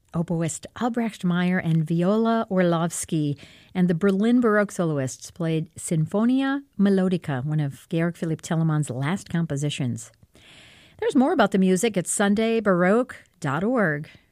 Oboist Albrecht Meyer and Viola Orlovsky and the Berlin Baroque soloists played Sinfonia Melodica, one of Georg Philipp Telemann's last compositions. There's more about the music at sundaybaroque.org.